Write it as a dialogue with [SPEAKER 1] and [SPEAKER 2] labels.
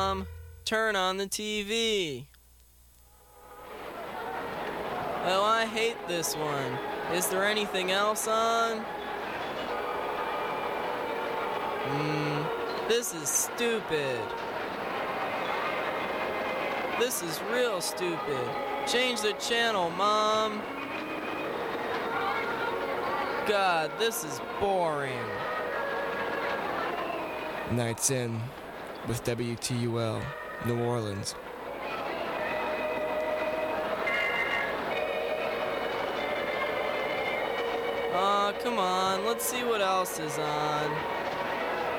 [SPEAKER 1] Turn on the TV. Oh, I hate this one. Is there anything else on? This is stupid. This is real stupid. Change the channel, Mom. God, this is boring.
[SPEAKER 2] Nights In with WTUL, New Orleans.
[SPEAKER 1] Come on, let's see what else is on.